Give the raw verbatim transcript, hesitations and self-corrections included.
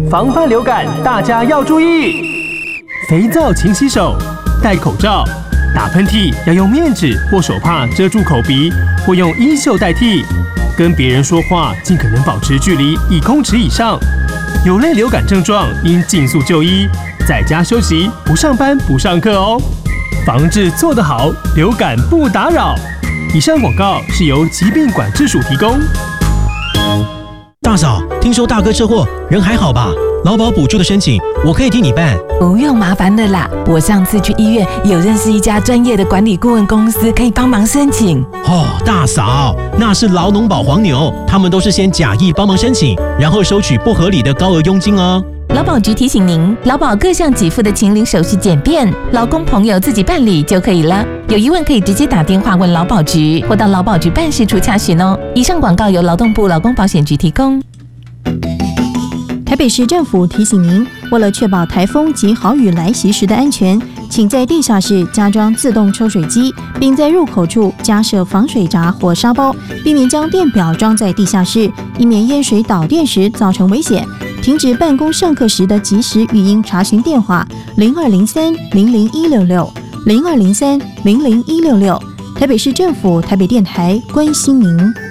防范流感，大家要注意：肥皂勤洗手，戴口罩，打喷嚏要用面纸或手帕遮住口鼻，或用衣袖代替。跟别人说话尽可能保持距离一公尺以上。有类流感症状应尽速就医，在家休息，不上班不上课哦。防治做得好，流感不打扰。以上广告是由疾病管制署提供。 大嫂，听说大哥车祸，人还好吧？劳保补助的申请，我可以替你办。 不用麻烦了啦，我上次去医院有认识一家专业的管理顾问公司，可以帮忙申请。 哦，大嫂，那是劳农保黄牛，他们都是先假意帮忙申请，然后收取不合理的高额佣金哦。 劳保局提醒您，劳保各项给付的请领手续简便，劳工朋友自己办理就可以了。有疑问可以直接打电话问劳保局，或到劳保局办事处洽询哦。以上广告由劳动部劳工保险局提供。 台北市政府提醒您，为了确保台风及豪雨来袭时的安全，请在地下室加装自动抽水机，并在入口处加设防水闸或沙包，避免将电表装在地下室，以免淹水导电时造成危险。停止办公上课时的即时语音查询电话零二零三零零一六六零二零三零零一六六。台北市政府台北电台关心您。